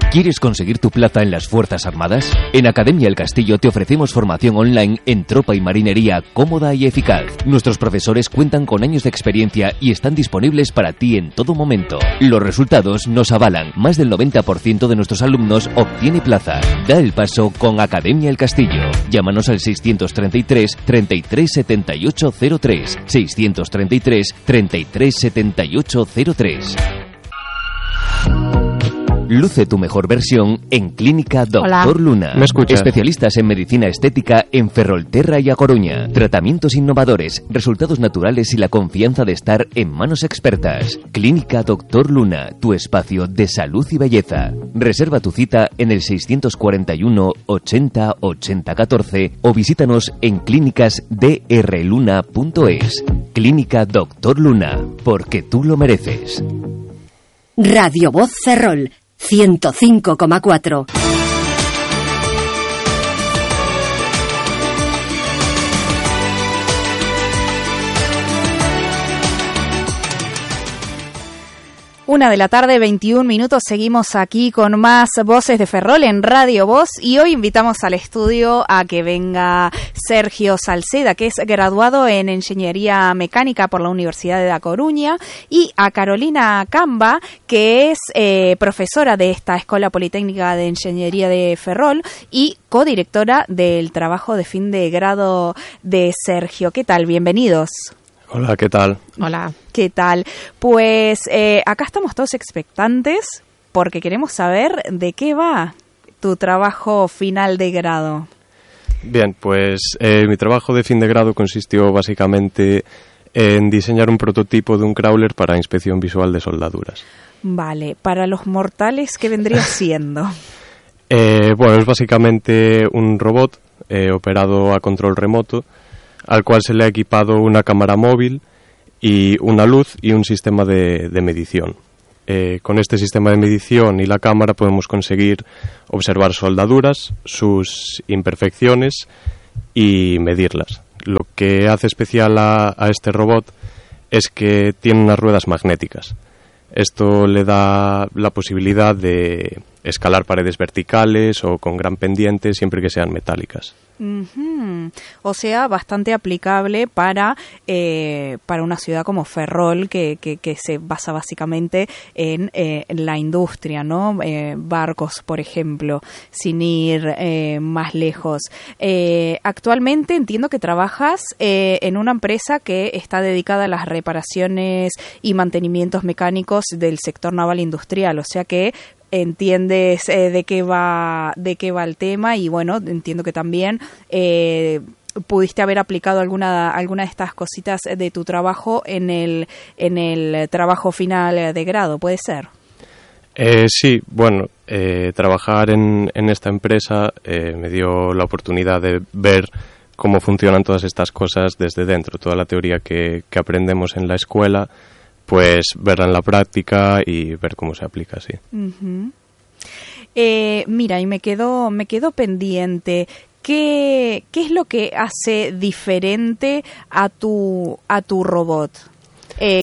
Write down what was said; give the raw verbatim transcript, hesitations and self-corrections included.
¿Quieres conseguir tu plaza en las Fuerzas Armadas? En Academia El Castillo te ofrecemos formación online en tropa y marinería cómoda y eficaz. Nuestros profesores cuentan con años de experiencia y están disponibles para ti en todo momento. Los resultados nos avalan. Más del noventa por ciento de nuestros alumnos obtiene plaza. Da el paso con Academia El Castillo. Llámanos al seiscientos treinta y tres, treinta y tres, setenta y ocho cero tres. seiscientos treinta y tres, treinta y tres, setenta y ocho cero tres. Luce tu mejor versión en Clínica Doctor Luna. ¿Me escuchas? Especialistas en medicina estética en Ferrolterra y A Coruña. Tratamientos innovadores, resultados naturales y la confianza de estar en manos expertas. Clínica Doctor Luna, tu espacio de salud y belleza. Reserva tu cita en el seiscientos cuarenta y uno, ochenta, ochenta, catorce o visítanos en clínicas d r luna punto es. Clínica Doctor Luna, porque tú lo mereces. Radio Voz Ferrol ciento cinco coma cuatro. Una de la tarde, veintiún minutos, seguimos aquí con más Voces de Ferrol en Radio Voz y hoy invitamos al estudio a que venga Sergio Salceda, que es graduado en Ingeniería Mecánica por la Universidad de La Coruña, y a Carolina Camba, que es eh, profesora de esta Escuela Politécnica de Ingeniería de Ferrol y codirectora del trabajo de fin de grado de Sergio. ¿Qué tal? Bienvenidos. Hola, ¿qué tal? Hola, ¿qué tal? Pues eh, acá estamos todos expectantes porque queremos saber de qué va tu trabajo final de grado. Bien, pues eh, mi trabajo de fin de grado consistió básicamente en diseñar un prototipo de un crawler para inspección visual de soldaduras. Vale, para los mortales, ¿qué vendría siendo? eh, bueno, es básicamente un robot eh, operado a control remoto, al cual se le ha equipado una cámara móvil y una luz y un sistema de, de medición. Eh, con este sistema de medición y la cámara podemos conseguir observar soldaduras, sus imperfecciones y medirlas. Lo que hace especial a, a este robot es que tiene unas ruedas magnéticas. Esto le da la posibilidad de escalar paredes verticales o con gran pendiente siempre que sean metálicas. Uh-huh. O sea, bastante aplicable para eh, para una ciudad como Ferrol, que, que, que se basa básicamente en, eh, en la industria, ¿no? Eh, barcos, por ejemplo, sin ir eh, más lejos. Eh, actualmente entiendo que trabajas eh, en una empresa que está dedicada a las reparaciones y mantenimientos mecánicos del sector naval industrial, o sea que entiendes eh, de qué va de qué va el tema y bueno, entiendo que también eh, pudiste haber aplicado alguna alguna de estas cositas de tu trabajo en el en el trabajo final de grado, ¿puede ser? Eh, sí, bueno, eh, trabajar en, en esta empresa eh, me dio la oportunidad de ver cómo funcionan todas estas cosas desde dentro, toda la teoría que, que aprendemos en la escuela, pues verla en la práctica y ver cómo se aplica, sí. Uh-huh. Eh, mira, y me quedo, me quedo pendiente. ¿Qué, qué es lo que hace diferente a tu, a tu robot? Eh,